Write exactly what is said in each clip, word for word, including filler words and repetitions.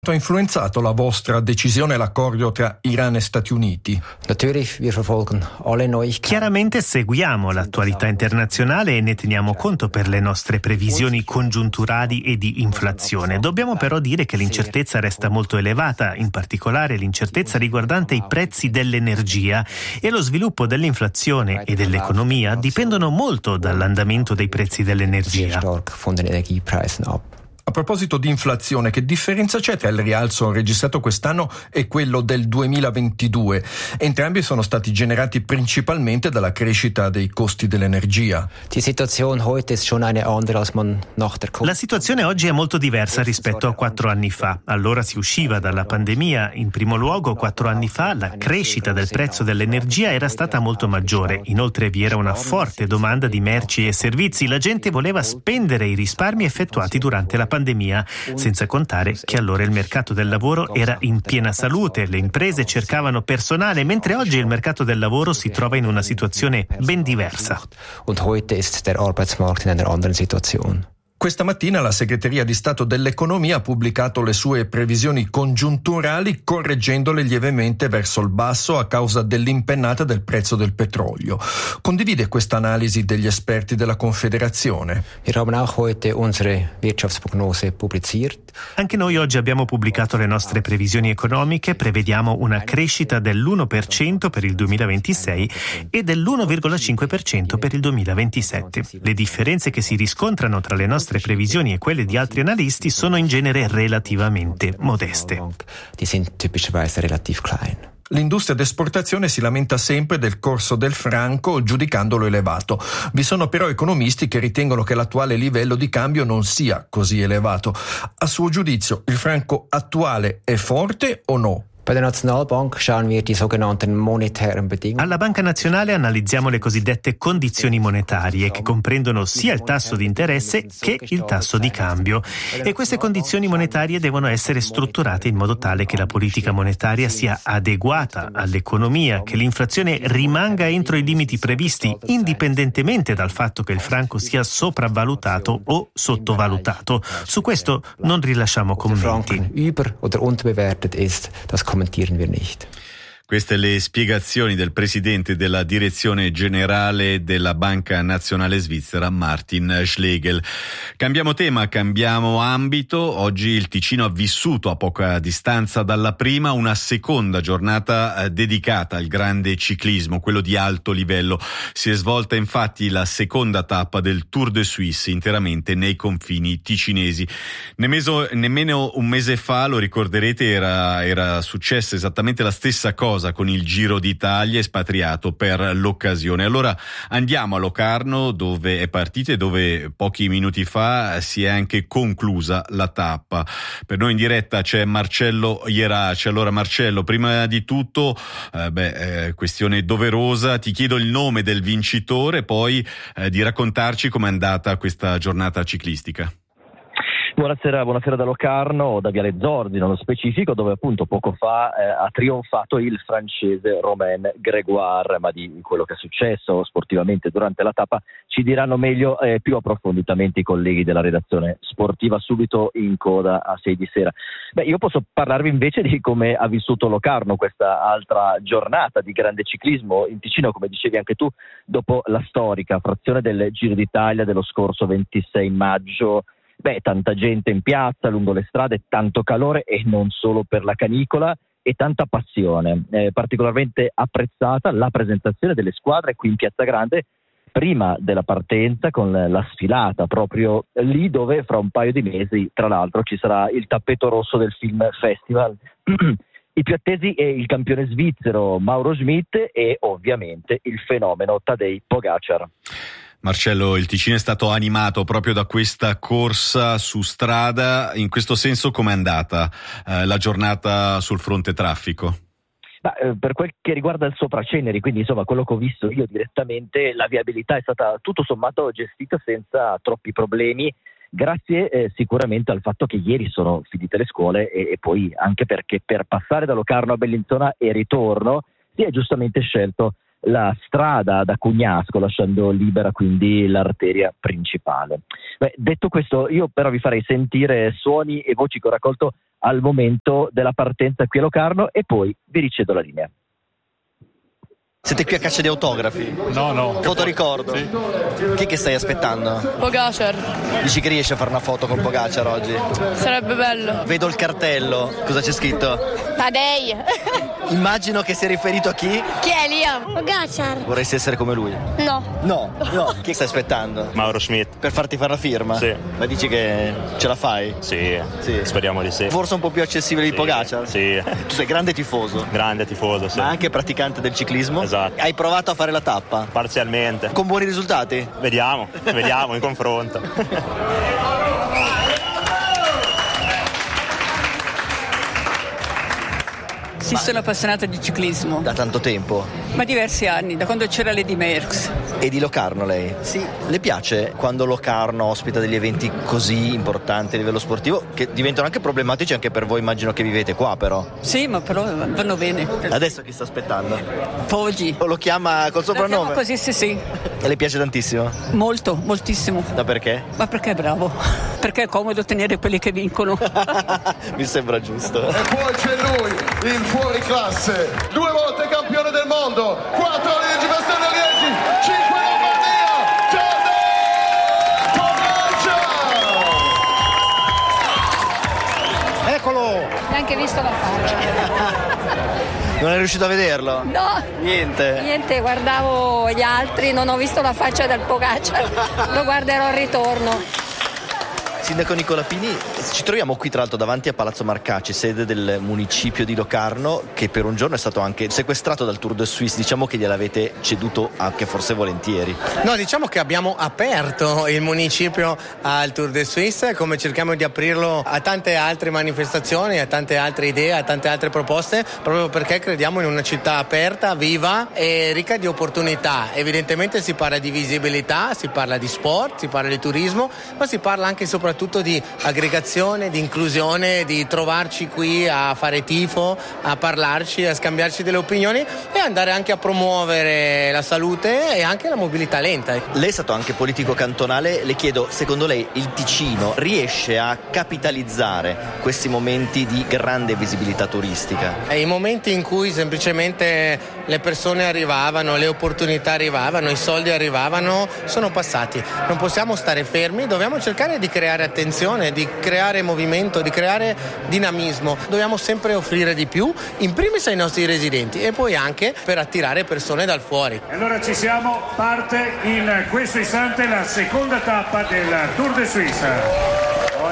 Ha influenzato la vostra decisione l'accordo tra Iran e Stati Uniti? Chiaramente seguiamo l'attualità internazionale e ne teniamo conto per le nostre previsioni congiunturali e di inflazione. Dobbiamo però dire che l'incertezza resta molto elevata, in particolare l'incertezza riguardante i prezzi dell'energia, e lo sviluppo dell'inflazione e dell'economia dipendono molto dall'andamento dei prezzi dell'energia. A proposito di inflazione, che differenza c'è tra il rialzo registrato quest'anno e quello del duemilaventidue? Entrambi sono stati generati principalmente dalla crescita dei costi dell'energia. La situazione oggi è molto diversa rispetto a quattro anni fa. Allora si usciva dalla pandemia. In primo luogo, quattro anni fa, la crescita del prezzo dell'energia era stata molto maggiore. Inoltre vi era una forte domanda di merci e servizi. La gente voleva spendere i risparmi effettuati durante la pandemia, senza contare che allora il mercato del lavoro era in piena salute, le imprese cercavano personale, mentre oggi il mercato del lavoro si trova in una situazione ben diversa. Questa mattina la Segreteria di Stato dell'Economia ha pubblicato le sue previsioni congiunturali, correggendole lievemente verso il basso a causa dell'impennata del prezzo del petrolio. Condivide questa analisi degli esperti della Confederazione? Anche noi oggi abbiamo pubblicato le nostre previsioni economiche. Prevediamo una crescita dell'uno per cento per il duemilaventisei e dell'uno virgola cinque per cento per il duemilaventisette. Le differenze che si riscontrano tra le nostre previsioni e quelle di altri analisti sono in genere relativamente modeste. L'industria d'esportazione si lamenta sempre del corso del franco, giudicandolo elevato. Vi sono però economisti che ritengono che l'attuale livello di cambio non sia così elevato. A suo giudizio, il franco attuale è forte o no? Alla Banca Nazionale analizziamo le cosiddette condizioni monetarie, che comprendono sia il tasso di interesse che il tasso di cambio. E queste condizioni monetarie devono essere strutturate in modo tale che la politica monetaria sia adeguata all'economia, che l'inflazione rimanga entro i limiti previsti, indipendentemente dal fatto che il franco sia sopravvalutato o sottovalutato. Su questo non rilasciamo commenti. Kommentieren wir nicht. Queste le spiegazioni del presidente della direzione generale della Banca Nazionale Svizzera, Martin Schlegel. Cambiamo tema, cambiamo ambito. Oggi il Ticino ha vissuto a poca distanza dalla prima una seconda giornata dedicata al grande ciclismo, quello di alto livello. Si è svolta infatti la seconda tappa del Tour de Suisse interamente nei confini ticinesi. Nemmeno, nemmeno un mese fa, lo ricorderete, era, era successa esattamente la stessa cosa con il Giro d'Italia, espatriato per l'occasione. Allora andiamo a Locarno, dove è partita e dove pochi minuti fa si è anche conclusa la tappa. Per noi in diretta c'è Marcello Ierace. Allora Marcello, prima di tutto eh, beh, eh, questione doverosa, ti chiedo il nome del vincitore, poi eh, di raccontarci com'è andata questa giornata ciclistica. Buonasera, buonasera da Locarno, da Viale Zorzi nello specifico, dove appunto poco fa eh, ha trionfato il francese Romain Grégoire, ma di quello che è successo sportivamente durante la tappa ci diranno meglio eh, più approfonditamente i colleghi della redazione sportiva subito in coda a sei di sera. Beh, io posso parlarvi invece di come ha vissuto Locarno questa altra giornata di grande ciclismo in Ticino, come dicevi anche tu, dopo la storica frazione del Giro d'Italia dello scorso ventisei maggio. Beh, tanta gente in piazza, lungo le strade, tanto calore e non solo per la canicola e tanta passione. Eh, particolarmente apprezzata la presentazione delle squadre qui in Piazza Grande prima della partenza, con la sfilata proprio lì dove fra un paio di mesi, tra l'altro, ci sarà il tappeto rosso del Film Festival. I più attesi è il campione svizzero Mauro Schmidt e ovviamente il fenomeno Tadej Pogačar. Marcello, il Ticino è stato animato proprio da questa corsa su strada. In questo senso com'è andata eh, la giornata sul fronte traffico? Ma, eh, per quel che riguarda il Sopraceneri, quindi insomma quello che ho visto io direttamente, la viabilità è stata tutto sommato gestita senza troppi problemi, grazie eh, sicuramente al fatto che ieri sono finite le scuole e, e poi anche perché per passare da Locarno a Bellinzona e ritorno si è giustamente scelto la strada da Cugnasco, lasciando libera quindi l'arteria principale. Beh, detto questo, io però vi farei sentire suoni e voci che ho raccolto al momento della partenza qui a Locarno e poi vi ricevo la linea. Siete qui a caccia di autografi? No, no. Fotoricordo? Sì. Chi che stai aspettando? Pogacar. Dici che riesci a fare una foto con Pogacar oggi? Sarebbe bello. Vedo il cartello. Cosa c'è scritto? Tadej. Immagino che sia riferito a chi? Chi è Liam? Pogacar. Vorresti essere come lui? No. No, no. Chi stai aspettando? Mauro Schmidt. Per farti fare la firma? Sì. Ma dici che ce la fai? Sì, Sì. speriamo di sì. Forse un po' più accessibile Sì. di Pogacar? Sì. Tu sei grande tifoso? Grande tifoso, sì. Ma anche praticante del ciclismo? Esatto. Hai provato a fare la tappa? Parzialmente. Con buoni risultati? Vediamo, vediamo in confronto. Sì, sono appassionata di ciclismo. Da tanto tempo? Ma diversi anni, da quando c'era Lady Merckx. E di Locarno lei? Sì. Le piace quando Locarno ospita degli eventi così importanti a livello sportivo, che diventano anche problematici anche per voi, immagino che vivete qua però? Sì, ma però vanno bene. Adesso chi sta aspettando? Poggi. O lo chiama col soprannome? Lo chiamo così, sì, sì. E le piace tantissimo? Molto, moltissimo. Da perché? Ma perché è bravo? Perché è comodo tenere quelli che vincono. Mi sembra giusto. E poi c'è lui, il fuori classe, due volte campione del mondo, quattro Liegi, Bastogne Liegi, cinque Lombardia, Tadej Pogacar! Eccolo! Neanche visto la faccia. Non è riuscito a vederlo? No. Niente? Niente, guardavo gli altri, non ho visto la faccia del Pogacar. Lo guarderò al ritorno. Sindaco Nicola Pini, ci troviamo qui tra l'altro davanti a Palazzo Marcacci, sede del municipio di Locarno, che per un giorno è stato anche sequestrato dal Tour de Suisse. Diciamo che gliel'avete ceduto anche forse volentieri. No, diciamo che abbiamo aperto il municipio al Tour de Suisse, come cerchiamo di aprirlo a tante altre manifestazioni, a tante altre idee, a tante altre proposte, proprio perché crediamo in una città aperta, viva e ricca di opportunità. Evidentemente si parla di visibilità, si parla di sport, si parla di turismo, ma si parla anche e soprattutto di aggregazione, di inclusione, di trovarci qui a fare tifo, a parlarci, a scambiarci delle opinioni e andare anche a promuovere la salute e anche la mobilità lenta. Lei è stato anche politico cantonale, le chiedo, secondo lei il Ticino riesce a capitalizzare questi momenti di grande visibilità turistica? E i momenti in cui semplicemente le persone arrivavano, le opportunità arrivavano, i soldi arrivavano, sono passati. Non possiamo stare fermi, dobbiamo cercare di creare attenzione, di creare movimento, di creare dinamismo. Dobbiamo sempre offrire di più, in primis ai nostri residenti e poi anche per attirare persone dal fuori. Allora ci siamo, parte in questo istante la seconda tappa del Tour de Suisse.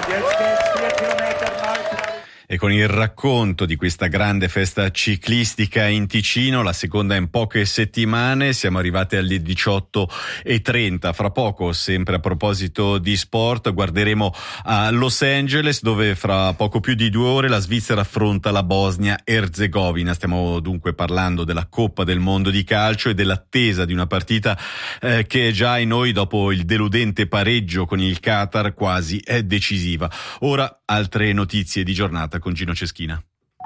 E con il racconto di questa grande festa ciclistica in Ticino, la seconda in poche settimane, siamo arrivati alle diciotto e trenta. Fra poco, sempre a proposito di sport, guarderemo a Los Angeles, dove fra poco più di due ore la Svizzera affronta la Bosnia-Erzegovina. Stiamo dunque parlando della Coppa del Mondo di calcio e dell'attesa di una partita eh, che già in noi, dopo il deludente pareggio con il Qatar, quasi è decisiva. Ora altre notizie di giornata con Gino Ceschina.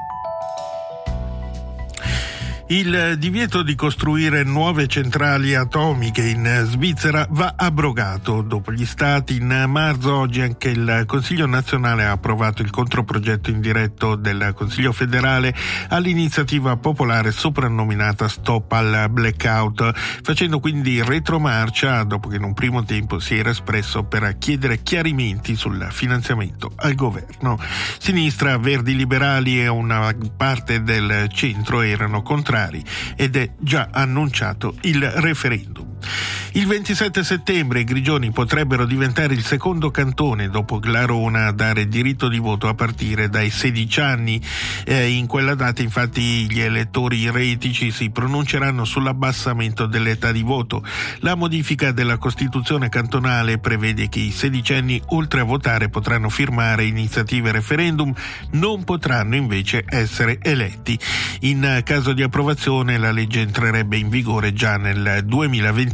Il divieto di costruire nuove centrali atomiche in Svizzera va abrogato. Dopo gli stati, in marzo oggi anche il Consiglio nazionale ha approvato il controprogetto indiretto del Consiglio federale all'iniziativa popolare soprannominata Stop al Blackout, facendo quindi retromarcia dopo che in un primo tempo si era espresso per chiedere chiarimenti sul finanziamento al governo. Sinistra, Verdi Liberali e una parte del centro erano contrari ed è già annunciato il referendum. Il ventisette settembre i Grigioni potrebbero diventare il secondo cantone dopo Glarona a dare diritto di voto a partire dai sedici anni. Eh, in quella data infatti gli elettori retici si pronunceranno sull'abbassamento dell'età di voto. La modifica della Costituzione cantonale prevede che i sedicenni, oltre a votare, potranno firmare iniziative e referendum, non potranno invece essere eletti. In caso di approvazione la legge entrerebbe in vigore già nel duemilaventisette.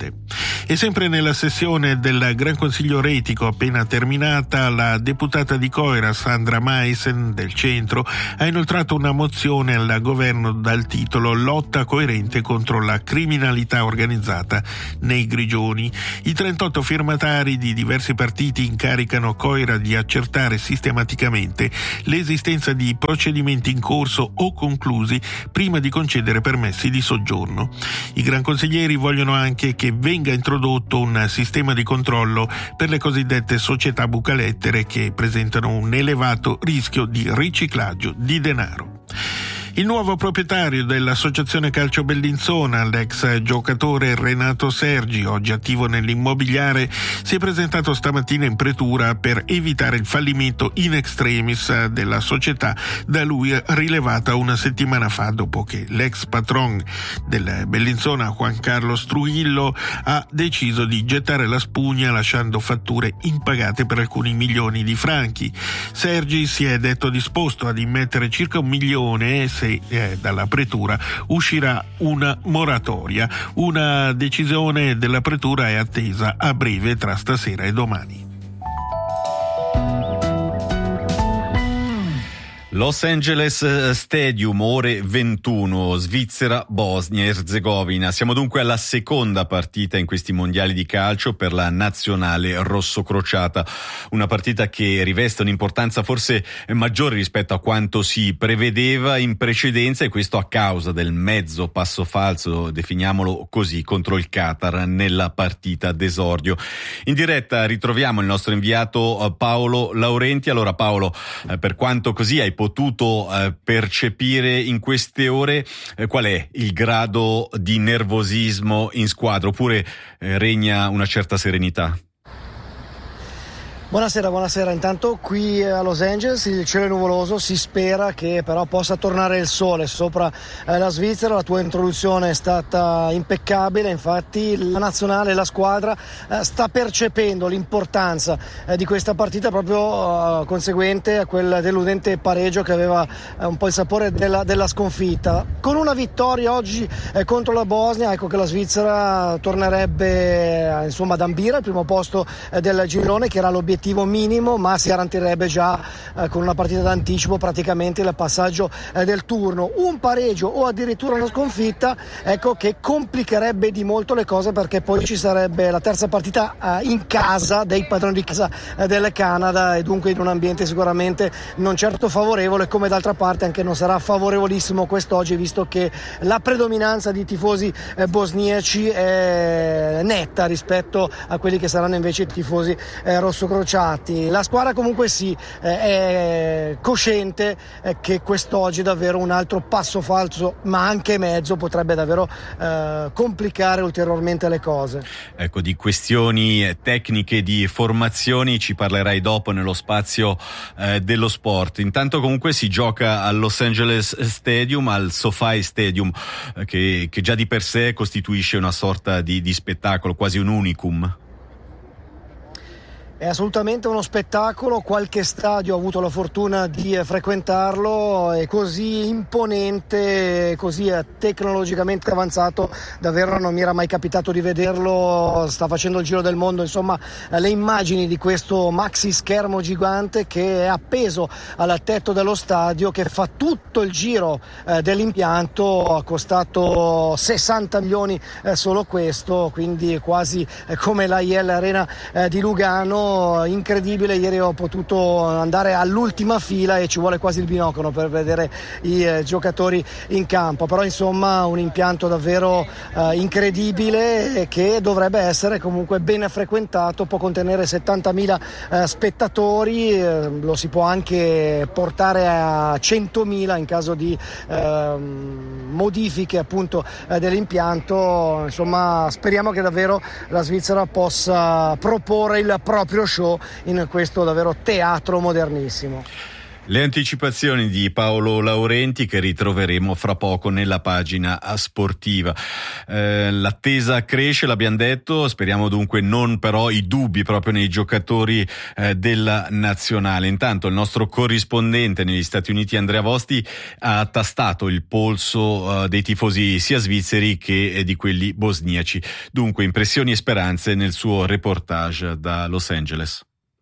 mondiale. E sempre nella sessione del Gran Consiglio Retico appena terminata, la deputata di Coira Sandra Meissen del Centro ha inoltrato una mozione al governo dal titolo Lotta coerente contro la criminalità organizzata nei Grigioni. I trentotto firmatari di diversi partiti incaricano Coira di accertare sistematicamente l'esistenza di procedimenti in corso o conclusi prima di concedere permessi di soggiorno. I gran consiglieri vogliono anche che venga introdotto un sistema di controllo per le cosiddette società bucalettere che presentano un elevato rischio di riciclaggio di denaro. Il nuovo proprietario dell'Associazione Calcio Bellinzona, l'ex giocatore Renato Sergi, oggi attivo nell'immobiliare, si è presentato stamattina in pretura per evitare il fallimento in extremis della società da lui rilevata una settimana fa, dopo che l'ex patron del Bellinzona, Juan Carlos Trujillo, ha deciso di gettare la spugna lasciando fatture impagate per alcuni milioni di franchi. Sergi si è detto disposto ad immettere circa un milione se Eh, dalla pretura uscirà una moratoria. Una decisione della pretura è attesa a breve, tra stasera e domani. Los Angeles Stadium, ore ventuno, Svizzera, Bosnia e Erzegovina. Siamo dunque alla seconda partita in questi mondiali di calcio per la nazionale rossocrociata. Una partita che riveste un'importanza forse maggiore rispetto a quanto si prevedeva in precedenza, e questo a causa del mezzo passo falso, definiamolo così, contro il Qatar nella partita d'esordio. In diretta ritroviamo il nostro inviato Paolo Laurenti. Allora Paolo, per quanto così hai potuto eh, percepire in queste ore, eh, qual è il grado di nervosismo in squadra, oppure eh, regna una certa serenità? Buonasera, buonasera. Intanto qui a Los Angeles il cielo è nuvoloso, si spera che però possa tornare il sole sopra eh, la Svizzera. La tua introduzione è stata impeccabile, infatti la nazionale, la squadra eh, sta percependo l'importanza eh, di questa partita proprio eh, conseguente a quel deludente pareggio che aveva eh, un po' il sapore della, della sconfitta. Con una vittoria oggi eh, contro la Bosnia, ecco che la Svizzera tornerebbe eh, insomma ad ambire al primo posto eh, del girone, che era l'obiettivo minimo, ma si garantirebbe già eh, con una partita d'anticipo praticamente il passaggio eh, del turno. Un pareggio o addirittura una sconfitta, ecco che complicherebbe di molto le cose, perché poi ci sarebbe la terza partita eh, in casa dei padroni di casa eh, del Canada, e dunque in un ambiente sicuramente non certo favorevole, come d'altra parte anche non sarà favorevolissimo quest'oggi, visto che la predominanza di tifosi eh, bosniaci è netta rispetto a quelli che saranno invece i tifosi eh, rossocrociati. La squadra comunque sì, eh, è cosciente eh, che quest'oggi davvero un altro passo falso, ma anche mezzo, potrebbe davvero eh, complicare ulteriormente le cose. Ecco, di questioni tecniche, di formazioni ci parlerai dopo nello spazio eh, dello sport. Intanto comunque si gioca al Los Angeles Stadium, al SoFi Stadium, eh, che, che già di per sé costituisce una sorta di, di spettacolo, quasi un unicum. È assolutamente uno spettacolo, qualche stadio ho avuto la fortuna di frequentarlo, è così imponente, così tecnologicamente avanzato, davvero non mi era mai capitato di vederlo. Sta facendo il giro del mondo, insomma, le immagini di questo maxi schermo gigante che è appeso al tetto dello stadio, che fa tutto il giro eh, dell'impianto, ha costato sessanta milioni eh, solo questo, quindi quasi eh, come la I L Arena eh, di Lugano. Incredibile, ieri ho potuto andare all'ultima fila e ci vuole quasi il binocolo per vedere i eh, giocatori in campo, però insomma un impianto davvero eh, incredibile, che dovrebbe essere comunque ben frequentato, può contenere settantamila eh, spettatori, eh, lo si può anche portare a centomila in caso di eh, modifiche appunto eh, dell'impianto. Insomma, speriamo che davvero la Svizzera possa proporre il proprio show in questo davvero teatro modernissimo. Le anticipazioni di Paolo Laurenti che ritroveremo fra poco nella pagina sportiva. Eh, l'attesa cresce, l'abbiamo detto, speriamo dunque non però i dubbi proprio nei giocatori eh, della nazionale. Intanto il nostro corrispondente negli Stati Uniti Andrea Vosti ha tastato il polso eh, dei tifosi sia svizzeri che eh, di quelli bosniaci. Dunque impressioni e speranze nel suo reportage da Los Angeles.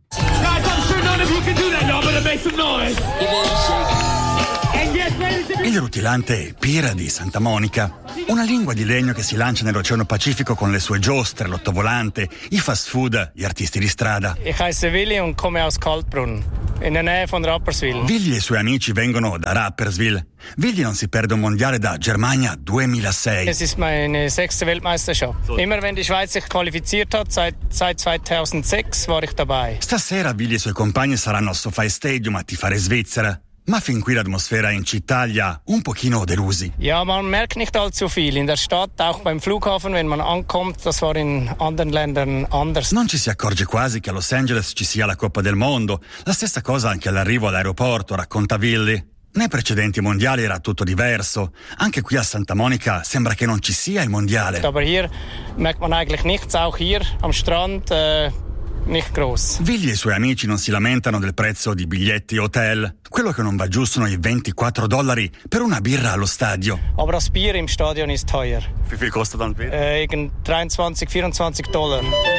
Il rutilante Pira di Santa Monica, una lingua di legno che si lancia nell'Oceano Pacifico con le sue giostre, l'ottovolante, i fast food, gli artisti di strada. Ich heiße Willi und komme aus Kaltbrunn, in der Nähe von Rapperswil. Willi e i suoi amici vengono da Rapperswil. Willi non si perde un mondiale da Germania duemilasei. Es ist meine sechste Weltmeisterschaft. Immer wenn die Schweiz sich qualifiziert hat, seit, seit zweitausendsechs war ich dabei. Stasera Willi e i suoi compagni saranno al SoFi Stadium a tifare Svizzera. Ma fin qui l'atmosfera in città li ha un pochino delusi. Ja, man merkt nicht allzu viel in der Stadt, auch beim Flughafen, wenn man ankommt, das war in anderen Ländern anders. Non ci si accorge quasi che a Los Angeles ci sia la Coppa del Mondo. La stessa cosa anche all'arrivo all'aeroporto, racconta Willi. Nei precedenti mondiali era tutto diverso. Anche qui a Santa Monica sembra che non ci sia il mondiale. Aber hier merkt man eigentlich nichts, auch hier am Strand. Äh Nicht gross. Willi e i suoi amici non si lamentano del prezzo di biglietti e hotel. Quello che non va giù sono i ventiquattro dollari per una birra allo stadio. Aber das Bier im Stadion ist teuer. Wie viel kostet dann Bier? Äh, dreiundzwanzig, vierundzwanzig Dollar.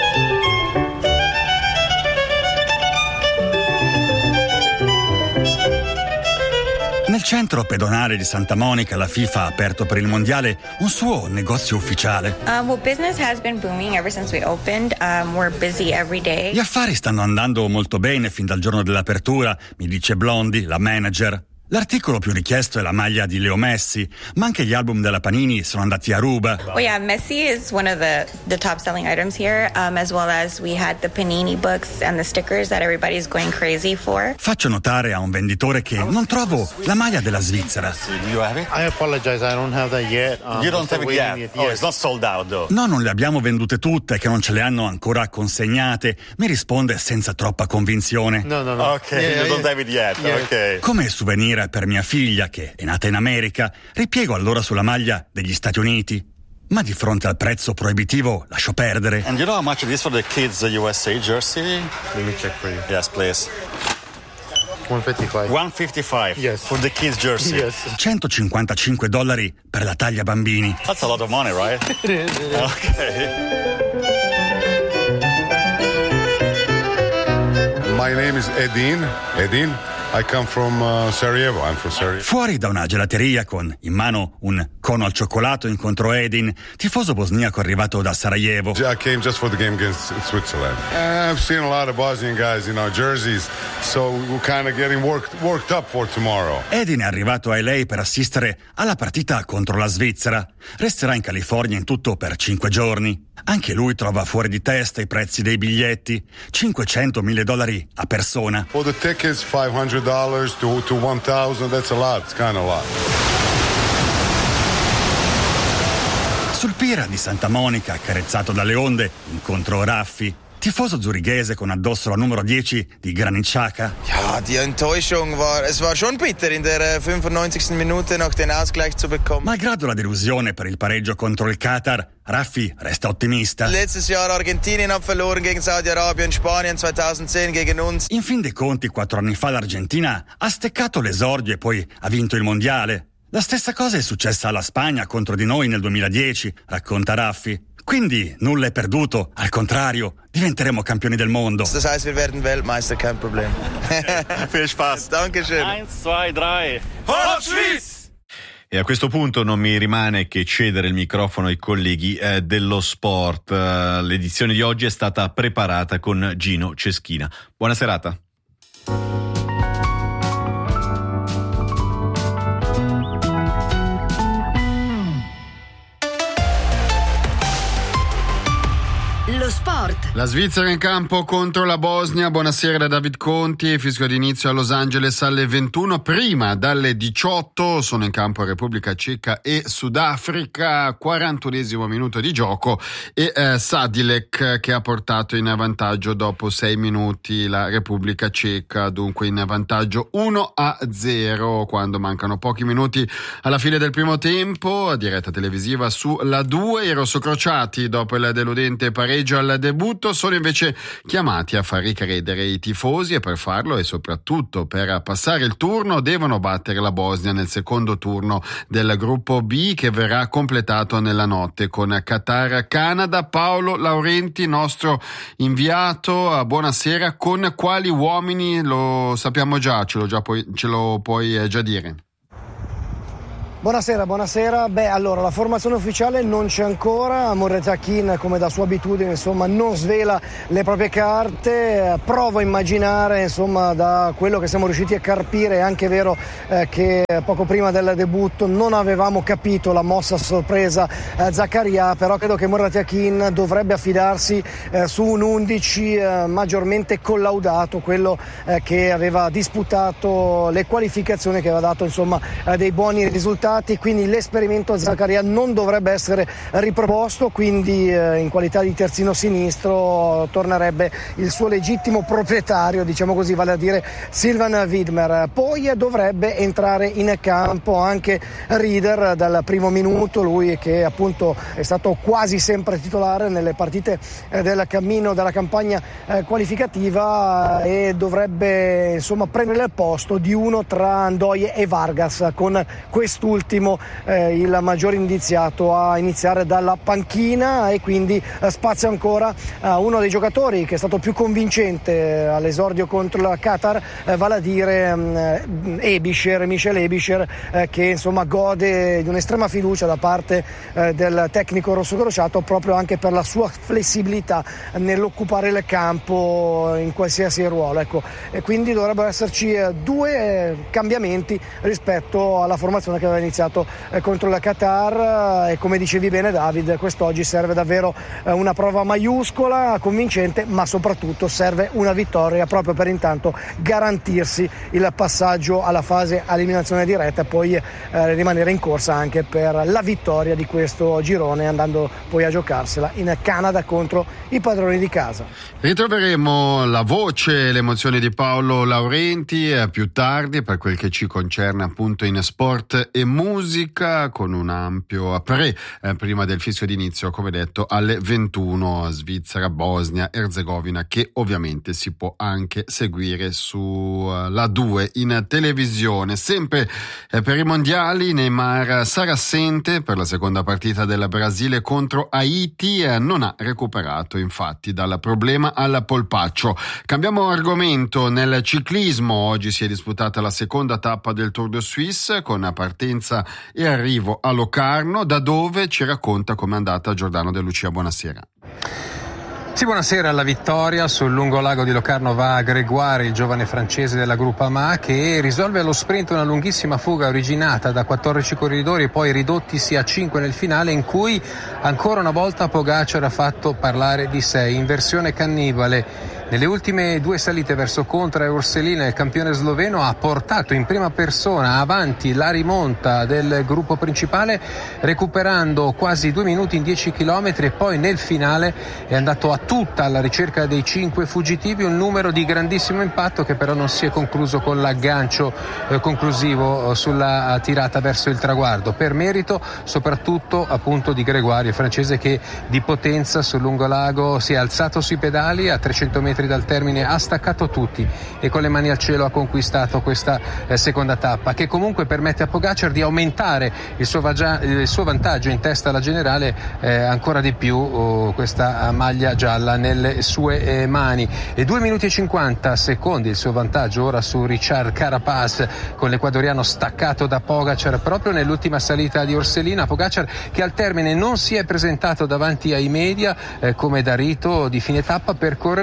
Nel centro pedonale di Santa Monica la FIFA ha aperto per il mondiale un suo negozio ufficiale. Um, well, business has been booming ever since we opened. Um, we're busy every day. Gli affari stanno andando molto bene fin dal giorno dell'apertura, mi dice Blondi, la manager. L'articolo più richiesto è la maglia di Leo Messi, ma anche gli album della Panini sono andati a ruba. Oh yeah, Messi is one of the, the top selling items here, um, as well as we had the Panini books and the stickers that everybody's going crazy for. Faccio notare a un venditore che non trovo la maglia della Svizzera. I apologize, I don't have that yet. Um, you don't have it yet? Oh, it's not sold out though. No, non le abbiamo vendute tutte, che non ce le hanno ancora consegnate. Mi risponde senza troppa convinzione. No, no, no. Ok, yeah, you don't yeah. have it yet, yeah. Ok. Come souvenir per mia figlia, che è nata in America, ripiego allora sulla maglia degli Stati Uniti. Ma di fronte al prezzo proibitivo lascio perdere. And you know how much it is for the kids U S A jersey? Let me check for you. Yes, please. one fifty-five. one fifty-five Yes. For the kids jersey. Yes. centocinquantacinque dollari per la taglia bambini. That's a lot of money, right? It is, it is. Okay. My name is Edin. Edin. I come from uh, Sarajevo. I'm from Sarajevo. Fuori da una gelateria con in mano un cono al cioccolato incontro Edin, tifoso bosniaco arrivato da Sarajevo. I came just for the game against Switzerland. Uh, I've seen a lot of Bosnian guys in our jerseys, so we're kind of getting worked, worked up for tomorrow. Edin è arrivato a L A per assistere alla partita contro la Svizzera. Resterà in California in tutto per cinque giorni. Anche lui trova fuori di testa i prezzi dei biglietti, cinquecento mille dollari a persona. For the tickets, five hundred dollars to, to one thousand, that's a lot, it's kind of a lot. Sul Pira di Santa Monica, accarezzato dalle onde, incontro Raffi, tifoso zurighese con addosso la numero dieci di Granit Xhaka. Ja, die Enttäuschung war, es war schon bitter in der fünfundneunzigsten Minute noch den Ausgleich zu bekommen. Malgrado la delusione per il pareggio contro il Qatar, Raffi resta ottimista. Letztes Jahr Argentinien hat verloren gegen Saudi-Arabien, Spanien zweitausendzehn gegen uns. In fin dei conti, quattro anni fa l'Argentina ha steccato l'esordio e poi ha vinto il mondiale. La stessa cosa è successa alla Spagna contro di noi nel duemiladieci, racconta Raffi. Quindi nulla è perduto, al contrario, diventeremo campioni del mondo. Das heißt, wir werden Weltmeister, kein Problem. Viel Spaß. Dankeschön. Eins, zwei, drei. Hopp, Schwyz! E a questo punto non mi rimane che cedere il microfono ai colleghi eh, dello sport. Uh, l'edizione di oggi è stata preparata con Gino Ceschina. Buona serata. Lo sport La Svizzera in campo contro la Bosnia. Buonasera da David Conti. Fischio d'inizio a Los Angeles alle ventuno. Prima dalle diciotto sono in campo Repubblica Ceca e Sudafrica. quarantunesimo minuto di gioco e eh, Sadilek che ha portato in vantaggio dopo sei minuti la Repubblica Ceca, dunque in vantaggio uno a zero quando mancano pochi minuti alla fine del primo tempo. Diretta televisiva su La due. I rossocrociati, dopo il deludente pareggio al debutto, sono invece chiamati a far ricredere i tifosi e per farlo e soprattutto per passare il turno devono battere la Bosnia nel secondo turno del gruppo B che verrà completato nella notte con Qatar-Canada. Paolo Laurenti, nostro inviato, buonasera. Con quali uomini? Lo sappiamo già, ce lo, già puoi, ce lo puoi già dire? Buonasera, buonasera. Beh, allora, la formazione ufficiale non c'è ancora. Morret Akin, come da sua abitudine, insomma, non svela le proprie carte. Provo a immaginare, insomma, da quello che siamo riusciti a carpire, è anche vero eh, che poco prima del debutto non avevamo capito la mossa sorpresa eh, Zakaria, però credo che Morret Akin dovrebbe affidarsi eh, su un undici eh, maggiormente collaudato, quello eh, che aveva disputato le qualificazioni, che aveva dato, insomma, eh, dei buoni risultati. Quindi l'esperimento Zakaria non dovrebbe essere riproposto, quindi eh, in qualità di terzino sinistro tornerebbe il suo legittimo proprietario, diciamo così, vale a dire Sylvain Widmer. Poi dovrebbe entrare in campo anche Rieder dal primo minuto, lui che appunto è stato quasi sempre titolare nelle partite eh, del cammino della campagna eh, qualificativa e dovrebbe, insomma, prendere il posto di uno tra Ndoye e Vargas, con quest'ultimo Ultimo, eh, il maggior indiziato a iniziare dalla panchina, e quindi eh, spazio ancora a uno dei giocatori che è stato più convincente eh, all'esordio contro la Qatar, eh, vale a dire mh, Ebischer, Michel Ebischer, eh, che insomma gode di un'estrema fiducia da parte eh, del tecnico rossocrociato, proprio anche per la sua flessibilità nell'occupare il campo in qualsiasi ruolo, ecco. E quindi dovrebbero esserci eh, due eh, cambiamenti rispetto alla formazione che aveva iniziato eh, contro la Qatar, e come dicevi bene David, quest'oggi serve davvero eh, una prova maiuscola, convincente, ma soprattutto serve una vittoria proprio per intanto garantirsi il passaggio alla fase eliminazione diretta e poi eh, rimanere in corsa anche per la vittoria di questo girone, andando poi a giocarsela in Canada contro i padroni di casa. Ritroveremo la voce e le emozioni di Paolo Laurenti eh, più tardi, per quel che ci concerne appunto in sport e musica, con un ampio pre eh, prima del fischio d'inizio, come detto, alle ventuno, Svizzera Bosnia Erzegovina, che ovviamente si può anche seguire su uh, La due in televisione. Sempre eh, per i mondiali, Neymar sarà assente per la seconda partita del Brasile contro Haiti, eh, non ha recuperato infatti dal problema al polpaccio. Cambiamo argomento. Nel ciclismo oggi si è disputata la seconda tappa del Tour de Suisse con partenza e arrivo a Locarno, da dove ci racconta com'è andata Giordano De Lucia. Buonasera. Sì, buonasera. Alla vittoria sul lungolago di Locarno va Grégoire, il giovane francese della Groupama, che risolve allo sprint una lunghissima fuga originata da quattordici corridori e poi ridottisi a cinque nel finale, in cui ancora una volta Pogacar ha fatto parlare di sé in versione cannibale. Nelle ultime due salite verso Contra e Orselina, il campione sloveno ha portato in prima persona avanti la rimonta del gruppo principale, recuperando quasi due minuti in dieci chilometri, e poi nel finale è andato a tutta alla ricerca dei cinque fuggitivi, un numero di grandissimo impatto che però non si è concluso con l'aggancio eh, conclusivo sulla tirata verso il traguardo, per merito soprattutto appunto di Grégoire, il francese, che di potenza sul lungolago si è alzato sui pedali a trecento metri dal termine, ha staccato tutti e con le mani al cielo ha conquistato questa eh, seconda tappa, che comunque permette a Pogacar di aumentare il suo, vagia, il suo vantaggio in testa alla generale eh, ancora di più, oh, questa maglia gialla nelle sue eh, mani. E due minuti e cinquanta secondi il suo vantaggio ora su Richard Carapaz, con l'ecuadoriano staccato da Pogacar proprio nell'ultima salita di Orselina. Pogacar che al termine non si è presentato davanti ai media eh, come da rito di fine tappa, per correre dalla sua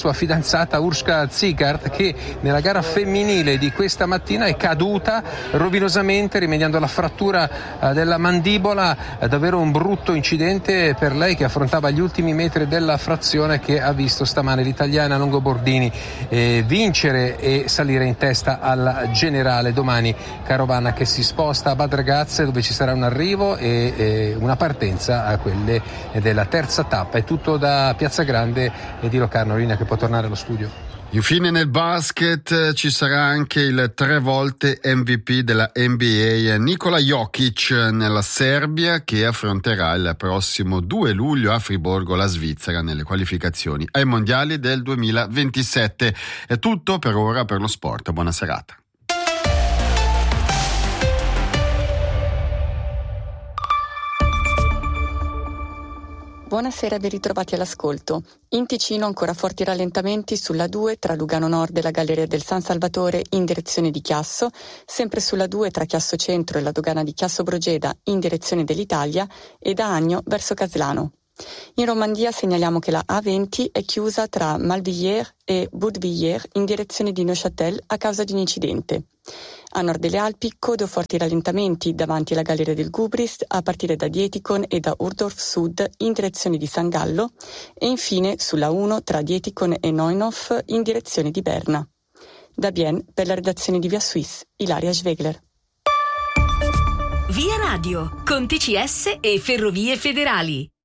sua fidanzata Urška Zigart, che nella gara femminile di questa mattina è caduta rovinosamente rimediando alla frattura eh, della mandibola. È davvero un brutto incidente per lei, che affrontava gli ultimi metri della frazione, che ha visto stamane l'italiana Longobordini eh, vincere e salire in testa al generale. Domani carovana che si sposta a Bad Ragaz, dove ci sarà un arrivo e, e una partenza a quelle della terza tappa. È tutto da Piazza Grande e di Locarno. Rina, che può tornare allo studio. Infine nel basket ci sarà anche il tre volte M V P della N B A Nikola Jokic nella Serbia, che affronterà il prossimo due luglio a Friburgo la Svizzera nelle qualificazioni ai mondiali del duemilaventisette. È tutto per ora per lo sport. Buona serata. Buonasera e ben ritrovati all'ascolto. In Ticino ancora forti rallentamenti sulla due tra Lugano Nord e la Galleria del San Salvatore in direzione di Chiasso, sempre sulla due tra Chiasso Centro e la dogana di Chiasso Brogeda in direzione dell'Italia e da Agno verso Caslano. In Romandia segnaliamo che la A venti è chiusa tra Malvilliers e Budvilliers in direzione di Neuchâtel a causa di un incidente. A nord delle Alpi, code o forti rallentamenti davanti alla Galleria del Gubrist a partire da Dietikon e da Urdorf Sud in direzione di San Gallo e infine sulla uno tra Dietikon e Neunhof in direzione di Berna. Da Bienne, per la redazione di Via Suisse, Ilaria Schwegler. Via Radio, con T C S e Ferrovie Federali.